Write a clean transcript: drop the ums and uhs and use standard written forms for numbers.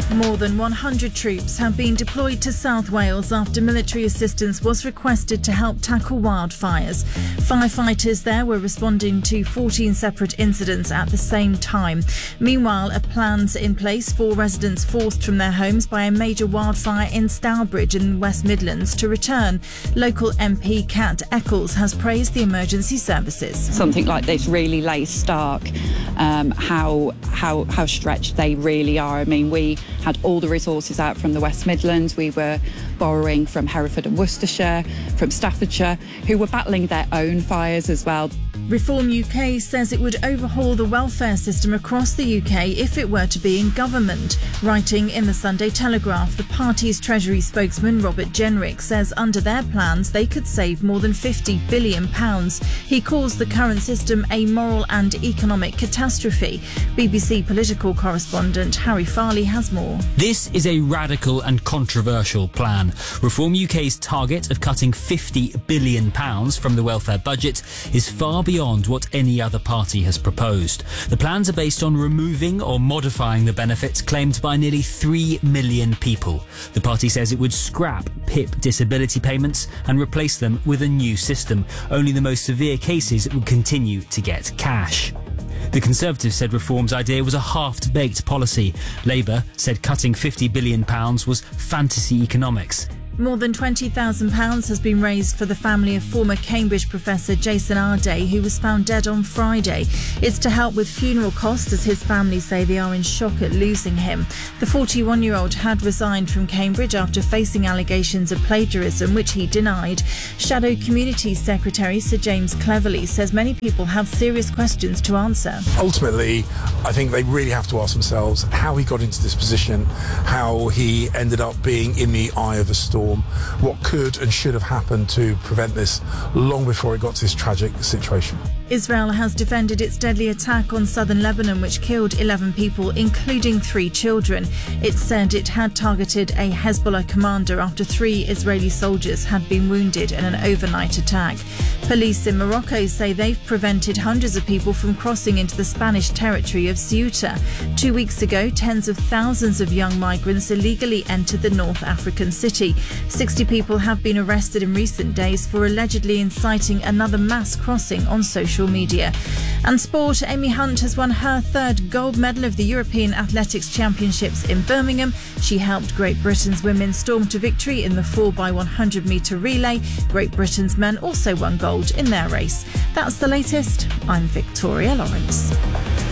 More than 100 troops have been deployed to South Wales after military assistance was requested to help tackle wildfires. Firefighters there were responding to 14 separate incidents at the same time. Meanwhile, a plan's in place for residents forced from their homes by a major wildfire in Stourbridge in the West Midlands to return. Local MP Kat Eccles has praised the emergency services. Something like this really lays stark how stretched they really are. I mean, we had all the resources out from the West Midlands. We were borrowing from Hereford and Worcestershire, from Staffordshire, who were battling their own fires as well. Reform UK says it would overhaul the welfare system across the UK if it were to be in government. Writing in the Sunday Telegraph, the party's Treasury spokesman Robert Jenrick says under their plans they could save more than £50 billion. He calls the current system a moral and economic catastrophe. BBC political correspondent Harry Farley has more. This is a radical and controversial plan. Reform UK's target of cutting £50 billion from the welfare budget is far beyond what any other party has proposed. The plans are based on removing or modifying the benefits claimed by nearly 3 million people. The party says it would scrap PIP disability payments and replace them with a new system. Only the most severe cases would continue to get cash. The Conservatives said Reform's idea was a half-baked policy. Labour said cutting £50 billion was fantasy economics. More than £20,000 has been raised for the family of former Cambridge professor Jason Arday, who was found dead on Friday. It's to help with funeral costs, as his family say they are in shock at losing him. The 41-year-old had resigned from Cambridge after facing allegations of plagiarism, which he denied. Shadow Communities Secretary Sir James Cleverly says many people have serious questions to answer. Ultimately, I think they really have to ask themselves how he got into this position, how he ended up being in the eye of a storm, what could and should have happened to prevent this long before it got to this tragic situation. Israel has defended its deadly attack on southern Lebanon, which killed 11 people, including 3 children. It said it had targeted a Hezbollah commander after 3 Israeli soldiers had been wounded in an overnight attack. Police in Morocco say they've prevented hundreds of people from crossing into the Spanish territory of Ceuta. 2 weeks ago, tens of thousands of young migrants illegally entered the North African city. 60 people have been arrested in recent days for allegedly inciting another mass crossing on social media. And sport, Amy Hunt has won her 3rd gold medal of the European Athletics Championships in Birmingham. She helped Great Britain's women storm to victory in the 4x100 metre relay. Great Britain's men also won gold in their race. That's the latest. I'm Victoria Lawrence.